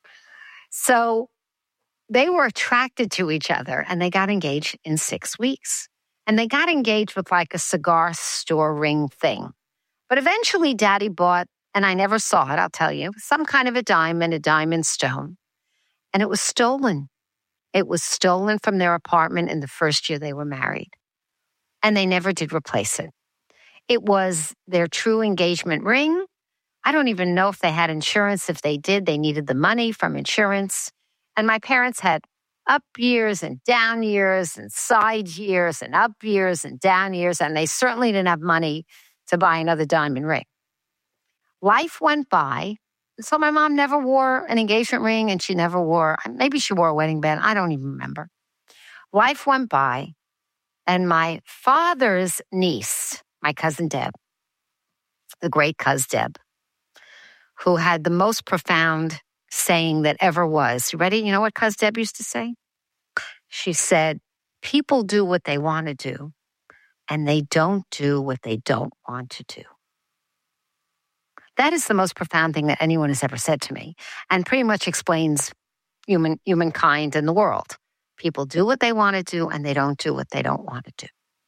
Speaker 1: So they were attracted to each other and they got engaged in six weeks. And they got engaged with like a cigar store ring thing. But eventually Daddy bought, and I never saw it, I'll tell you, some kind of a diamond, a diamond stone. And it was stolen. It was stolen from their apartment in the first year they were married. And they never did replace it. It was their true engagement ring. I don't even know if they had insurance. If they did, they needed the money from insurance. And my parents had up years and down years and side years and up years and down years. And they certainly didn't have money to buy another diamond ring. Life went by. So my mom never wore an engagement ring and she never wore, maybe she wore a wedding band. I don't even remember. Life went by and my father's niece, my cousin Deb, the great cuz Deb, who had the most profound saying that ever was. You ready? You know what cuz Deb used to say? She said, people do what they want to do and they don't do what they don't want to do. That is the most profound thing that anyone has ever said to me and pretty much explains human humankind and the world. People do what they want to do and they don't do what they don't want to do.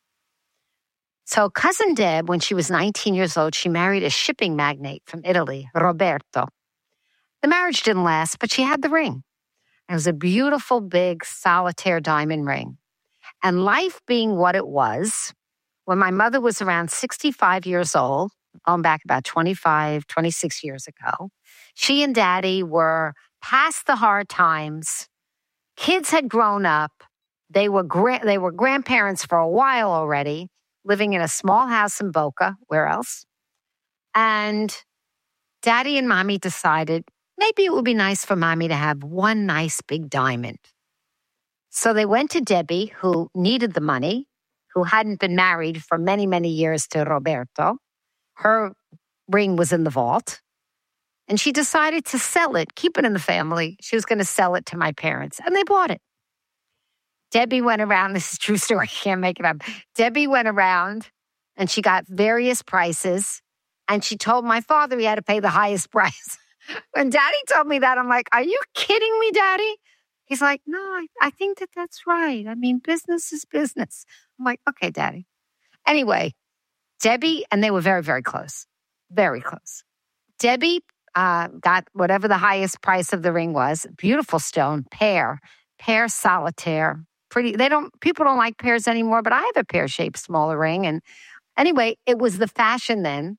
Speaker 1: So cousin Deb, when she was nineteen years old, she married a shipping magnate from Italy, Roberto. The marriage didn't last, but she had the ring. It was a beautiful, big, solitaire diamond ring. And life being what it was, when my mother was around sixty-five years old, going back about twenty-five, twenty-six years ago, she and Daddy were past the hard times. Kids had grown up. They were gra- they were grandparents for a while already, living in a small house in Boca. Where else? And Daddy and Mommy decided maybe it would be nice for Mommy to have one nice big diamond. So they went to Debbie, who needed the money, who hadn't been married for many, many years to Roberto. Her ring was in the vault. And she decided to sell it, keep it in the family. She was going to sell it to my parents. And they bought it. Debbie went around. This is a true story. I can't make it up. Debbie went around and she got various prices. And she told my father he had to pay the highest price. When Daddy told me that, I'm like, are you kidding me, Daddy? He's like, no, I, I think that that's right. I mean, business is business. I'm like, okay, Daddy. Anyway, Debbie, and they were very, very close. Very close. Debbie uh, got whatever the highest price of the ring was. Beautiful stone, pear, pear solitaire. Pretty. They don't. People don't like pears anymore, but I have a pear-shaped smaller ring. And anyway, it was the fashion then,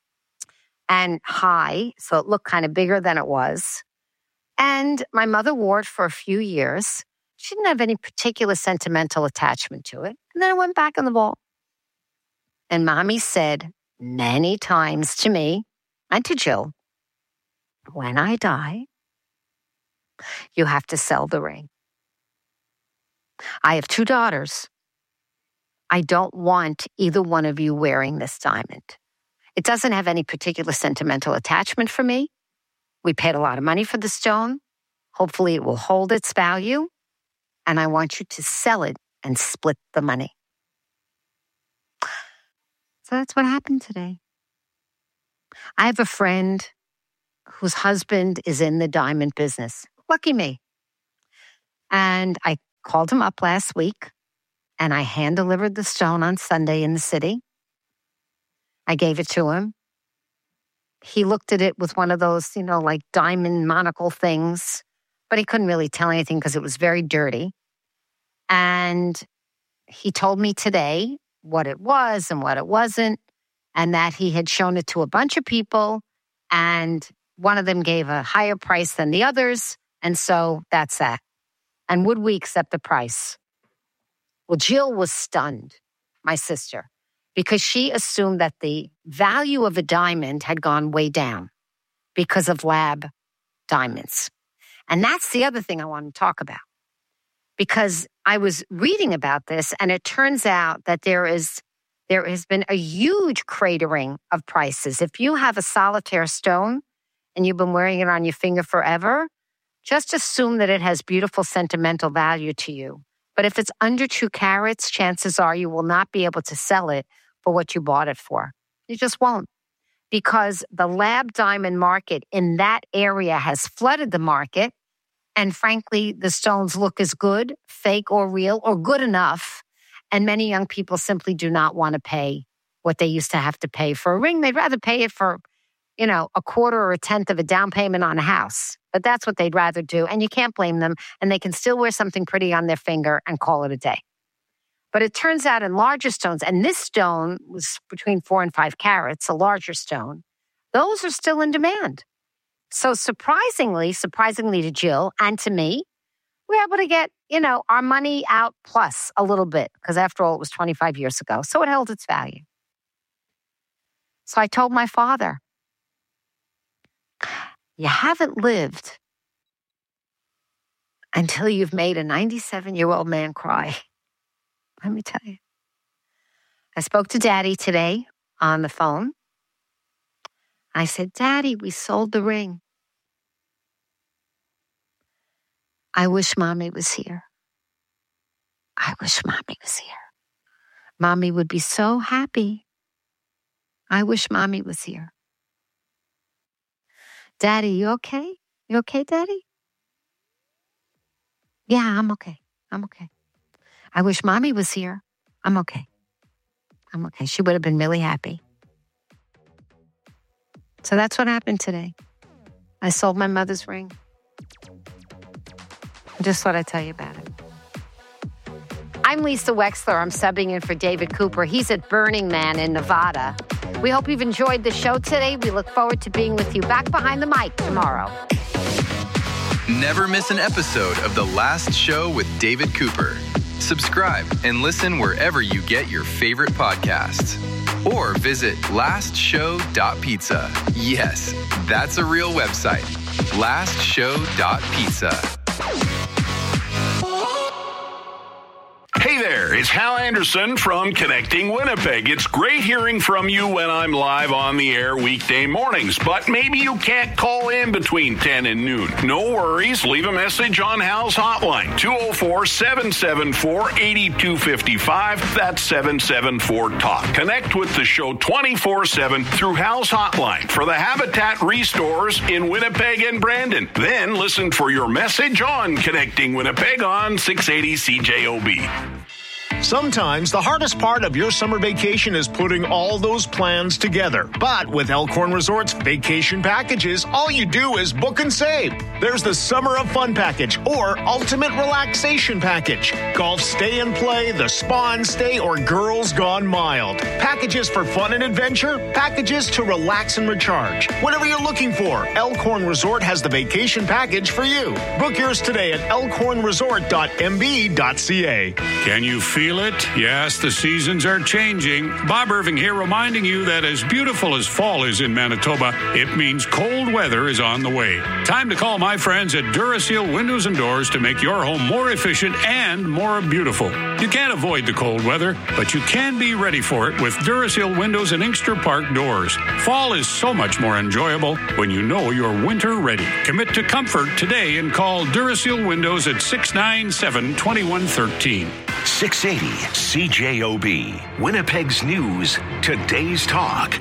Speaker 1: and high, so it looked kind of bigger than it was. And my mother wore it for a few years. She didn't have any particular sentimental attachment to it. And then it went back in the vault. And Mommy said many times to me and to Jill, when I die, you have to sell the ring. I have two daughters. I don't want either one of you wearing this diamond. It doesn't have any particular sentimental attachment for me. We paid a lot of money for the stone. Hopefully it will hold its value. And I want you to sell it and split the money. So that's what happened today. I have a friend whose husband is in the diamond business. Lucky me. And I called him up last week and I hand-delivered the stone on Sunday in the city. I gave it to him. He looked at it with one of those, you know, like diamond monocle things, but he couldn't really tell anything because it was very dirty. And he told me today what it was and what it wasn't, and that he had shown it to a bunch of people, and one of them gave a higher price than the others, and so that's that. And would we accept the price? Well, Jill was stunned, my sister, because she assumed that the value of a diamond had gone way down because of lab diamonds. And that's the other thing I want to talk about. Because I was reading about this, and it turns out that there is there has been a huge cratering of prices. If you have a solitaire stone and you've been wearing it on your finger forever, just assume that it has beautiful sentimental value to you. But if it's under two carats, chances are you will not be able to sell it for what you bought it for. You just won't. Because the lab diamond market in that area has flooded the market. And frankly, the stones look as good, fake or real, or good enough. And many young people simply do not want to pay what they used to have to pay for a ring. They'd rather pay it for, you know, a quarter or a tenth of a down payment on a house. But that's what they'd rather do. And you can't blame them. And they can still wear something pretty on their finger and call it a day. But it turns out in larger stones, and this stone was between four and five carats, a larger stone, those are still in demand. So surprisingly, surprisingly to Jill and to me, we were able to get, you know, our money out plus a little bit, because after all, it was twenty-five years ago. So it held its value. So I told my father, you haven't lived until you've made a ninety-seven-year-old man cry. Let me tell you. I spoke to Daddy today on the phone. I said, Daddy, we sold the ring. I wish Mommy was here. I wish Mommy was here. Mommy would be so happy. I wish Mommy was here. Daddy, you okay? You okay, Daddy? Yeah, I'm okay. I'm okay. I wish Mommy was here. I'm okay. I'm okay. She would have been really happy. So that's what happened today. I sold my mother's ring. I just thought I'd tell you about it. I'm Lisa Wexler. I'm subbing in for David Cooper. He's at Burning Man in Nevada. We hope you've enjoyed the show today. We look forward to being with you back behind the mic tomorrow.
Speaker 14: Never miss an episode of The Last Show with David Cooper. Subscribe and listen wherever you get your favorite podcasts. Or visit last show dot pizza. Yes, that's a real website. last show dot pizza.
Speaker 10: Hey there, it's Hal Anderson from Connecting Winnipeg. It's great hearing from you when I'm live on the air weekday mornings, but maybe you can't call in between ten and noon. No worries, leave a message on Hal's hotline, two oh four, seven seven four, eight two five five. That's seven seven four talk. Connect with the show twenty-four seven through Hal's hotline for the Habitat Restores in Winnipeg and Brandon. Then listen for your message on Connecting Winnipeg on six eighty C J O B.
Speaker 12: Sometimes the hardest part of your summer vacation is putting all those plans together. But with Elkhorn Resorts vacation packages, all you do is book and save. There's the Summer of Fun package or Ultimate Relaxation package. Golf stay and play, the spa and stay, or Girls Gone Mild. Packages for fun and adventure, packages to relax and recharge. Whatever you're looking for, Elkhorn Resort has the vacation package for you. Book yours today at elkhorn resort dot m b dot c a.
Speaker 11: Can you feel
Speaker 15: feel it? Yes, the seasons are changing. Bob Irving here reminding you that as beautiful as fall is in Manitoba, it means cold weather is on the way. Time to call my friends at Duraseal Windows and Doors to make your home more efficient and more beautiful. You can't avoid the cold weather, but you can be ready for it with Duraseal Windows and Inkster Park doors. Fall is so much more enjoyable when you know you're winter ready. Commit to comfort today and call Duraseal Windows at six nine seven, two one one three.
Speaker 16: six eighty C J O B, Winnipeg's News, today's talk.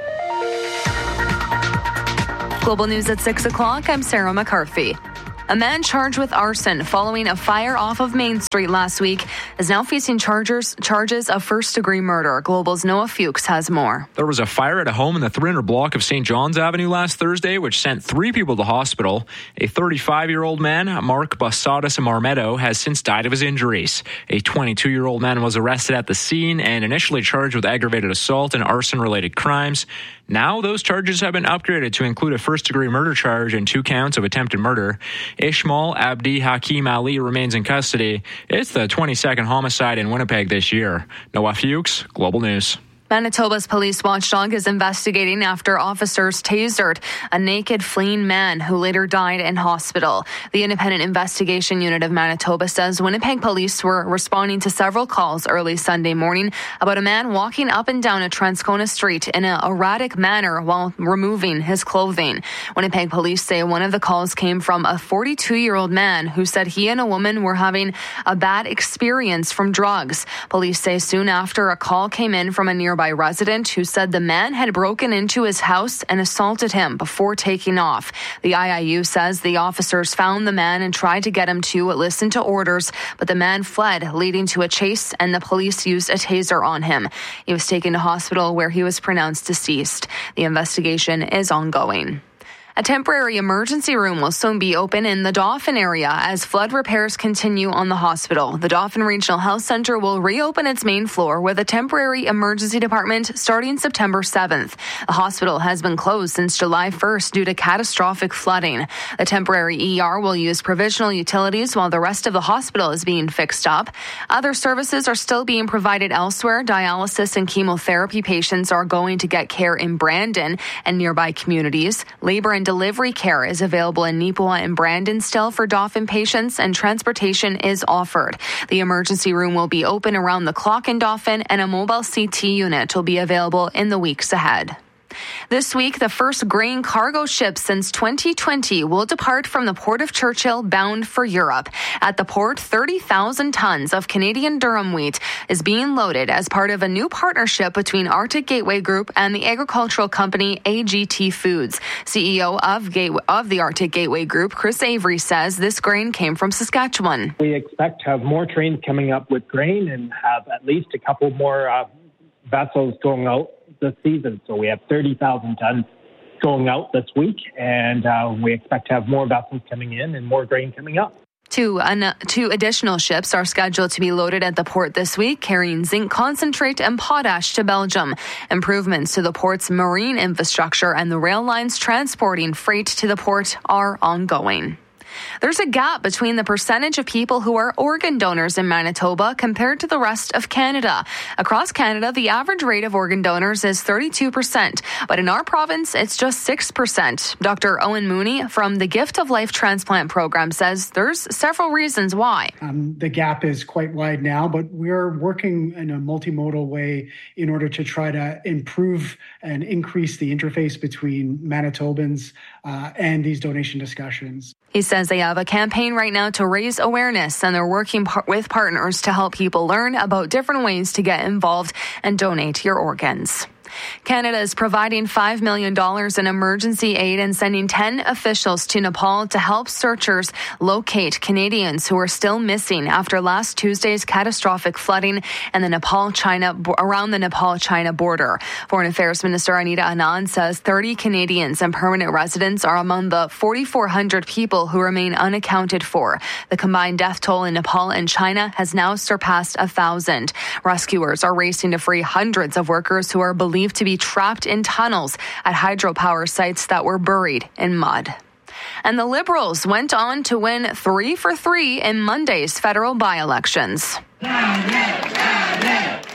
Speaker 17: Global News at six o'clock, I'm Sarah McCarthy. A man charged with arson following a fire off of Main Street last week is now facing charges charges of first-degree murder. Global's Noah Fuchs has more.
Speaker 13: There was a fire at a home in the three hundred block of Saint John's Avenue last Thursday, which sent three people to hospital. A thirty-five-year-old man, Mark Basadas Marmetto, has since died of his injuries. A twenty-two-year-old man was arrested at the scene and initially charged with aggravated assault and arson-related crimes. Now those charges have been upgraded to include a first-degree murder charge and two counts of attempted murder. Ishmael Abdi Hakim Ali remains in custody. It's the twenty-second homicide in Winnipeg this year. Noah Fuchs, Global News.
Speaker 17: Manitoba's police watchdog is investigating after officers tasered a naked fleeing man who later died in hospital. The Independent Investigation Unit of Manitoba says Winnipeg police were responding to several calls early Sunday morning about a man walking up and down a Transcona street in an erratic manner while removing his clothing. Winnipeg police say one of the calls came from a forty-two-year-old man who said he and a woman were having a bad experience from drugs. Police say soon after a call came in from a nearby by resident who said the man had broken into his house and assaulted him before taking off. The I I U says the officers found the man and tried to get him to listen to orders, but the man fled, leading to a chase, and the police used a taser on him. He was taken to hospital where he was pronounced deceased. The investigation is ongoing. A temporary emergency room will soon be open in the Dauphin area as flood repairs continue on the hospital. The Dauphin Regional Health Centre will reopen its main floor with a temporary emergency department starting September seventh. The hospital has been closed since July first due to catastrophic flooding. The temporary E R will use provisional utilities while the rest of the hospital is being fixed up. Other services are still being provided elsewhere. Dialysis and chemotherapy patients are going to get care in Brandon and nearby communities. Labor and delivery care is available in Neepawa and Brandon still for Dauphin patients, and transportation is offered. The emergency room will be open around the clock in Dauphin, and a mobile C T unit will be available in the weeks ahead. This week, the first grain cargo ship since twenty twenty will depart from the Port of Churchill bound for Europe. At the port, thirty thousand tons of Canadian durum wheat is being loaded as part of a new partnership between Arctic Gateway Group and the agricultural company A G T Foods. C E O of, Gateway, of the Arctic Gateway Group, Chris Avery, says this grain came from Saskatchewan.
Speaker 19: We expect to have more trains coming up with grain and have at least a couple more uh, vessels going out this season. So we have thirty thousand tons going out this week, and uh, we expect to have more vessels coming in and more grain coming up.
Speaker 17: Two, uh, two additional ships are scheduled to be loaded at the port this week, carrying zinc concentrate and potash to Belgium. Improvements to the port's marine infrastructure and the rail lines transporting freight to the port are ongoing. There's a gap between the percentage of people who are organ donors in Manitoba compared to the rest of Canada. Across Canada, the average rate of organ donors is thirty-two percent, but in our province, it's just six percent. Doctor Owen Mooney from the Gift of Life Transplant Program says there's several reasons why.
Speaker 20: Um, the gap is quite wide now, but we're working in a multimodal way in order to try to improve and increase the interface between Manitobans uh, and these donation discussions.
Speaker 17: He says they have a campaign right now to raise awareness, and they're working par- with partners to help people learn about different ways to get involved and donate your organs. Canada is providing five million dollars in emergency aid and sending ten officials to Nepal to help searchers locate Canadians who are still missing after last Tuesday's catastrophic flooding and the Nepal-China around the Nepal-China border. Foreign Affairs Minister Anita Anand says thirty Canadians and permanent residents are among the forty-four hundred people who remain unaccounted for. The combined death toll in Nepal and China has now surpassed a thousand. Rescuers are racing to free hundreds of workers who are believed to be trapped in tunnels at hydropower sites that were buried in mud. And the Liberals went on to win three for three in Monday's federal by-elections.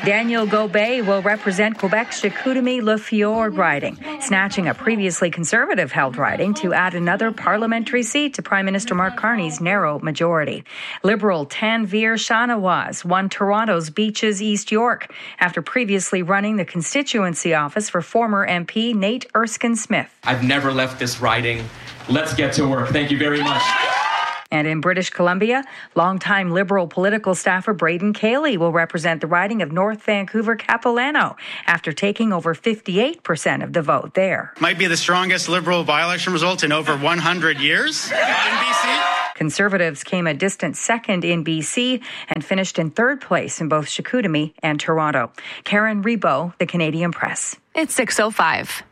Speaker 2: Daniel Gobet will represent Quebec's Chicoutimi-Le Fjord riding, snatching a previously Conservative-held riding to add another parliamentary seat to Prime Minister Mark Carney's narrow majority. Liberal Tanvir Shanawaz won Toronto's Beaches East York after previously running the constituency office for former M P Nate Erskine-Smith.
Speaker 3: I've never left this riding. Let's get to work. Thank you very much.
Speaker 2: And in British Columbia, longtime Liberal political staffer Braden Cayley will represent the riding of North Vancouver-Capilano after taking over fifty-eight percent of the vote there.
Speaker 4: Might be the strongest Liberal by-election result in over one hundred years in B C.
Speaker 2: Conservatives came a distant second in B C and finished in third place in both Chicoutimi and Toronto. Karen Rebo, The Canadian Press.
Speaker 17: It's six oh five.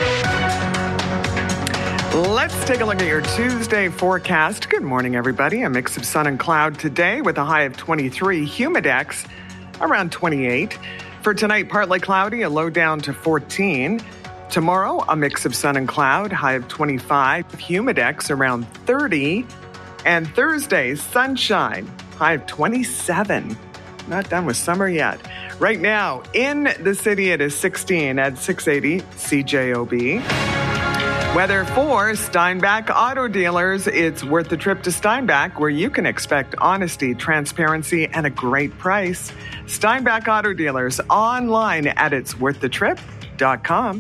Speaker 5: Let's take a look at your Tuesday forecast. Good morning, everybody. A mix of sun and cloud today with a high of twenty-three. Humidex around twenty-eight. For tonight, partly cloudy, a low down to fourteen. Tomorrow, a mix of sun and cloud, high of twenty-five. Humidex around thirty. And Thursday, sunshine, high of twenty-seven. Not done with summer yet. Right now, in the city, it is sixteen at six eighty C J O B. Weather for Steinbach Auto Dealers. It's worth the trip to Steinbach, where you can expect honesty, transparency, and a great price. Steinbach Auto Dealers, online at its worth the trip dot com.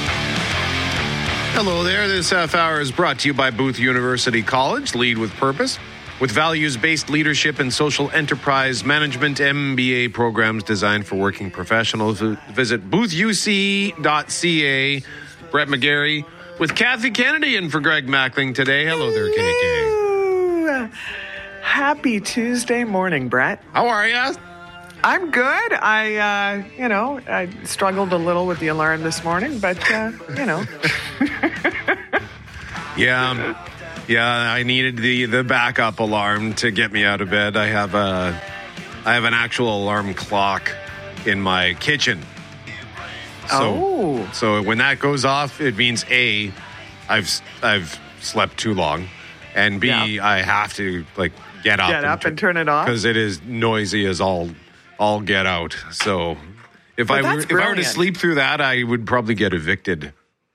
Speaker 21: Hello there. This half hour is brought to you by Booth University College. Lead with purpose. With values-based leadership and social enterprise management M B A programs designed for working professionals. Visit booth u c dot c a. Brett McGarry with Kathy Kennedy in for Greg Mackling today. Hello there, K K.
Speaker 5: Happy Tuesday morning, Brett.
Speaker 21: How are you?
Speaker 5: I'm good. I, uh, you know, I struggled a little with the alarm this morning, but, uh, you know.
Speaker 21: yeah, yeah. I needed the, the backup alarm to get me out of bed. I have a, I have an actual alarm clock in my kitchen. So,
Speaker 5: oh.
Speaker 21: So when that goes off, it means A, I've I've slept too long, and B, yeah. I have to like get up,
Speaker 5: get
Speaker 21: and
Speaker 5: up
Speaker 21: tur-
Speaker 5: and turn it off
Speaker 21: because it is noisy as all all get out. So if
Speaker 5: but
Speaker 21: I were, if I were to sleep through that, I would probably get evicted.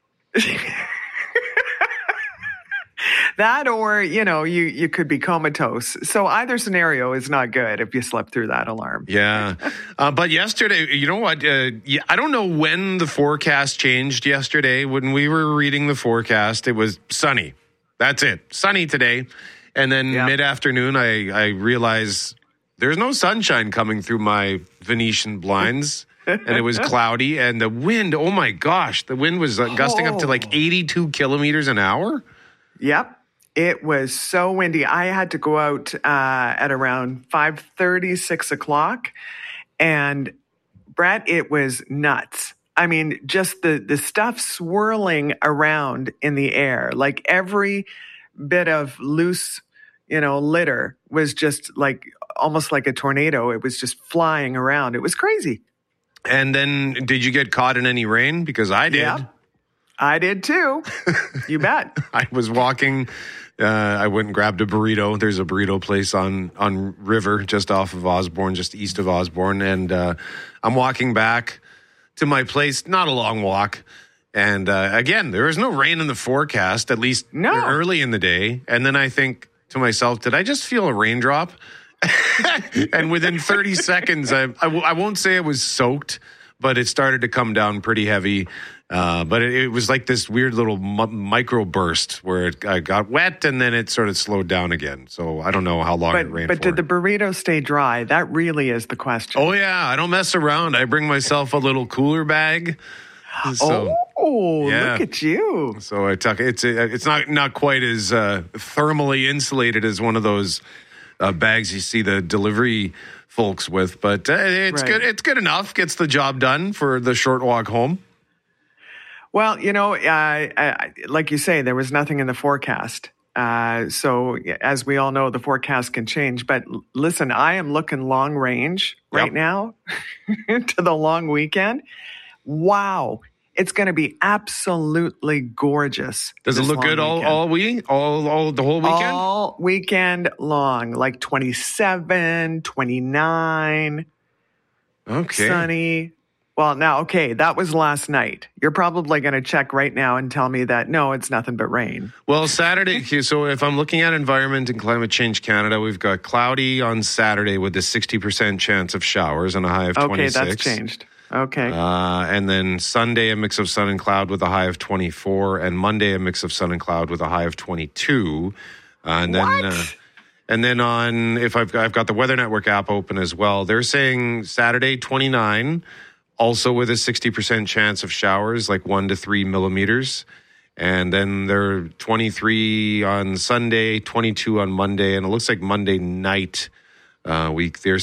Speaker 5: That or, you know, you, you could be comatose. So either scenario is not good if you slept through that alarm.
Speaker 21: Yeah. uh, but yesterday, you know what? Uh, I don't know when the forecast changed yesterday. When we were reading the forecast, it was sunny. That's it. Sunny today. And then yeah. mid-afternoon, I, I realized there's no sunshine coming through my Venetian blinds. And it was cloudy. And the wind, oh my gosh, the wind was uh, gusting oh. up to like eighty-two kilometers an hour.
Speaker 5: Yep. It was so windy. I had to go out uh, at around five thirty, six o'clock. And Brett, it was nuts. I mean, just the, the stuff swirling around in the air. Like every bit of loose, you know, litter was just like almost like a tornado. It was just flying around. It was crazy.
Speaker 21: And then did you get caught in any rain? Because I did.
Speaker 5: Yeah, I did too. You bet.
Speaker 21: I was walking. Uh, I went and grabbed a burrito. There's a burrito place on, on River just off of Osborne, just east of Osborne. And uh, I'm walking back to my place. Not a long walk. And uh, again, there was no rain in the forecast, at least
Speaker 5: no.
Speaker 21: early in the day. And then I think to myself, did I just feel a raindrop? And within thirty seconds, I, I, w- I won't say it was soaked, but it started to come down pretty heavy. Uh, but it, it was like this weird little m- micro burst where it uh, got wet and then it sort of slowed down again. So I don't know how long
Speaker 5: but,
Speaker 21: it rained
Speaker 5: but
Speaker 21: for.
Speaker 5: But did the burrito stay dry? That really is the question.
Speaker 21: Oh, yeah. I don't mess around. I bring myself a little cooler bag.
Speaker 5: So, oh, yeah. Look at you.
Speaker 21: So I tuck it's it's not, not quite as uh, thermally insulated as one of those uh, bags you see the delivery folks with. But uh, it's right. good. It's good enough. Gets the job done for the short walk home.
Speaker 5: Well, you know, uh, uh, like you say, there was nothing in the forecast. Uh, so as we all know, the forecast can change. But l- listen, I am looking long range right yep. now to the long weekend. Wow. It's going to be absolutely gorgeous.
Speaker 21: Does it look good all,
Speaker 5: weekend.
Speaker 21: all week? All, all the whole weekend?
Speaker 5: All weekend long, like twenty-seven, twenty-nine.
Speaker 21: Okay.
Speaker 5: Sunny. Well, now, okay, that was last night. You're probably going to check right now and tell me that, no, it's nothing but rain.
Speaker 21: Well, Saturday, okay, so if I'm looking at Environment and Climate Change Canada, we've got cloudy on Saturday with a sixty percent chance of showers and a high of
Speaker 5: Okay,
Speaker 21: twenty-six.
Speaker 5: that's changed. Okay.
Speaker 21: Uh, and then Sunday, a mix of sun and cloud with a high of twenty-four. And Monday, a mix of sun and cloud with a high of twenty-two. Uh, and then,
Speaker 5: What?
Speaker 21: Uh, and then on, if I've got, I've got the Weather Network app open as well, they're saying Saturday, twenty-nine, also with a sixty percent chance of showers, like one to three millimeters. And then they're twenty-three on Sunday, twenty-two on Monday. And it looks like Monday night, uh, week, they're